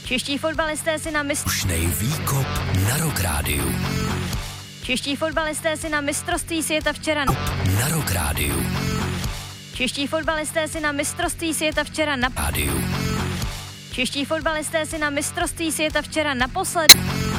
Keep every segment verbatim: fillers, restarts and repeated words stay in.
Čeští fotbalisté si na mistr... Ušnej výkop na Rock Rádiu. Čeští fotbalisté si na mistrovství světa včera... Na Rock Rádiu. Čeští fotbalisté si na mistrovství světa včera na... Rádiu. Čeští fotbalisté si na mistrovství světa včera naposled...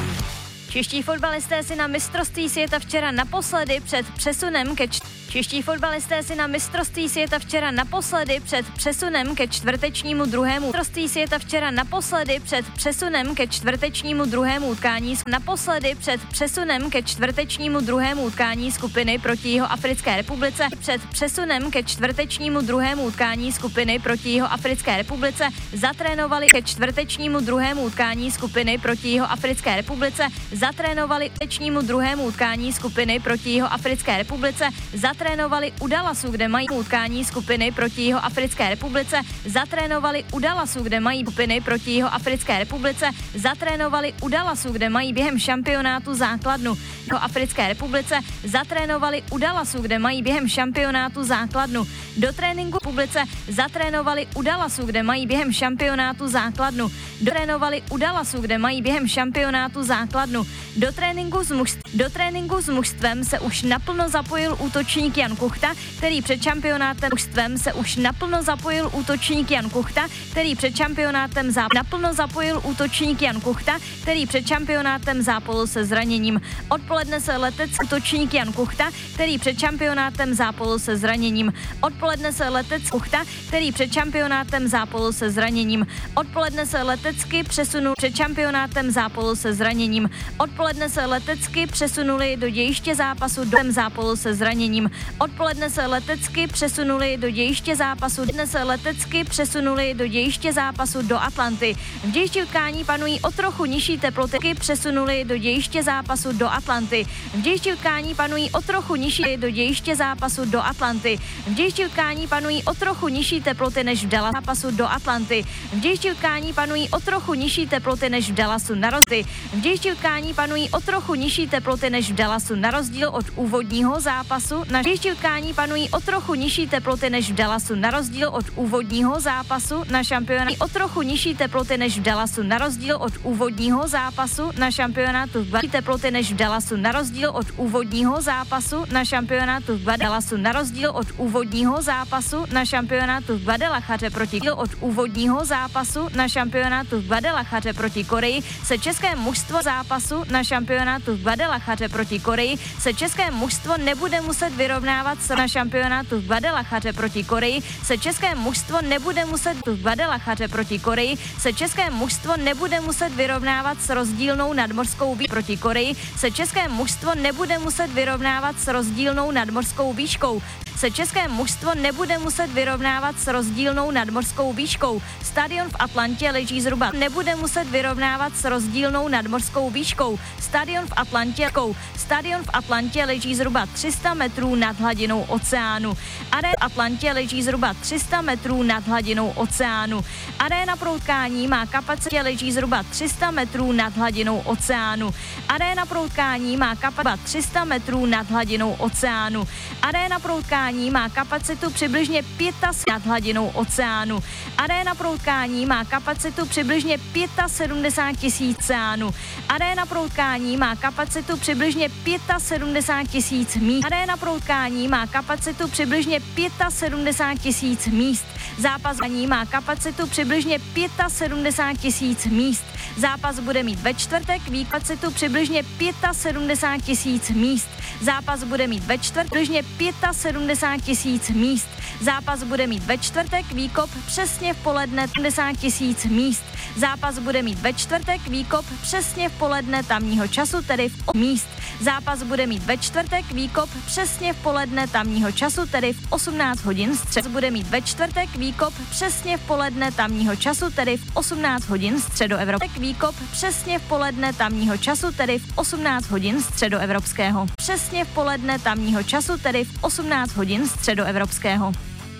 Čeští fotbalisté si na mistrovství světa včera naposledy před přesunem ke čt... Čeští fotbalisté si na mistrovství světa včera naposledy před přesunem ke čtvrtečnímu druhému mistrovství světa včera naposledy před přesunem ke čtvrtečnímu druhému utkání naposledy před přesunem ke čtvrtečnímu druhému utkání skupiny proti Jihoafrické republice před přesunem ke čtvrtečnímu druhému utkání skupiny proti Jihoafrické republice zatrénovali ke čtvrtečnímu druhému utkání skupiny proti Jihoafrické republice zatrénovali čtvrtečnímu druhému utkání skupiny proti Jihoafrické republice zatrénovali u Dallasu, kde mají utkání skupiny proti Jihoafrické republice, zatrénovali u Dallasu, kde mají skupiny proti Jihoafrické republice, zatrénovali u Dallasu, kde mají během šampionátu základnu Jihoafrické republice, zatrénovali u Dallasu, kde mají během šampionátu základnu do tréninku republice, zatrénovali u Dallasu, kde mají během šampionátu základnu, dotrénovali u Dallasu, kde mají během šampionátu základnu do tréninku s mužstvem, do tréninku s mužstvem se už naplno zapojil útočník Jan Kuchta, který před šampionátem mužstvem se už naplno zapojil útočník Jan Kuchta, který před šampionátem záp- naplno zapojil útočník Jan Kuchta, který před šampionátem zápolil se zraněním. Odpoledne se letec útočník Jan Kuchta, který před šampionátem zápolil se zraněním. Odpoledne se letec Kuchta, který před šampionátem zápolil se zraněním. Odpoledne se letecky přesunul před šampionátem zápolil se zraněním. Odpoledne se letecky přesunuli do dějiště zápasu do zápolil se zraněním. Odpoledne se letecky přesunuli do dějiště zápasu. Dnes se letecky přesunuli do dějiště zápasu do Atlanty. V dějišti utkání panují o trochu nižší teploty. Přesunuli do dějiště zápasu do Atlanty. V dějišti utkání panují o trochu nižší do dějiště zápasu do Atlanty. V dějišti utkání panují o trochu nižší teploty než v Dallasu zápasu do Atlanty. V dějišti utkání panují o trochu nižší teploty než v Dallasu na rozdíl. V dějišti utkání panují o trochu nižší teploty než v Dallasu na rozdíl od úvodního zápasu. Na dějišti utkání panují o trochu nižší teploty než v Dallasu na rozdíl od úvodního zápasu na šampionátu. O trochu nižší teploty než v Dallasu na rozdíl od úvodního zápasu na šampionátu v teploty než v Dallasu na rozdíl od úvodního zápasu na šampionátu v Dallasu na rozdíl od úvodního zápasu na šampionátu v Guadalajaře proti od úvodního zápasu na šampionátu v Guadalajaře proti Koreji se české mužstvo zápasu na šampionátu v Guadalajaře proti Koreji se české mužstvo nebude muset vyrovnávat se na šampionátu v Guadalajaře proti Koreji se české mužstvo nebude muset v Guadalajaře proti Koreji se české mužstvo nebude muset vyrovnávat s rozdílnou nadmořskou výškou proti Koreji se české mužstvo nebude muset vyrovnávat s rozdílnou nadmořskou výškou se české mužstvo nebude muset vyrovnávat s rozdílnou nadmořskou výškou. Stadion v Atlantě leží zhruba nebude muset vyrovnávat s rozdílnou nadmořskou výškou. Stadion v Atlantě Stadion v Atlantě leží zhruba tři sta metrů nad hladinou oceánu. Aréna v Atlantě leží zhruba tři sta metrů nad hladinou oceánu. Aréna pro utkání má kapacitu leží zhruba tři sta metrů nad hladinou oceánu. Aréna pro utkání má kapacitu tři sta metrů nad hladinou oceánu. Aréna pro utkání má kapacitu přibližně pět nad hladinou oceánu. Aréna pro utkání má kapacitu přibližně sedmdesát pět tisíc oceánu. Aréna pro utkání má kapacitu přibližně sedmdesát pět tisíc míst. Aréna pro utkání má kapacitu přibližně sedmdesát pět tisíc míst. Zápas má kapacitu přibližně sedmdesát pět tisíc míst. Zápas bude mít ve čtvrtek kapacitu přibližně sedmdesát pět tisíc míst. Zápas bude mít ve čtvrtek přibližně sedmdesát pět tisíc míst. Zápas bude mít ve čtvrtek výkop přesně v poledne sedmdesát tisíc míst. Zápas bude mít ve čtvrtek výkop přesně v poledne tamního času, tedy v míst. Zápas bude mít ve čtvrtek výkop přesně v poledne tamního času, tedy v osmnáct hodin střed. Bude mít ve čtvrtek výkop přesně v poledne tamního času, tedy v osmnáct hodin středoevropského. Výkop přesně v poledne tamního času, tedy v osmnáct hodin středoevropského. Přesně v poledne tamního času, tedy v osmnáct hodin středoevropského.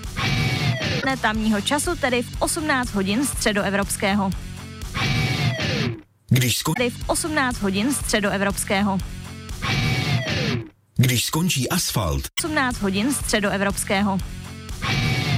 Tamního času, tedy v osmnáct hodin středoevropského. Když skončí v osmnáct hodin středoevropského. Když skončí asfalt. osmnáct hodin středoevropského.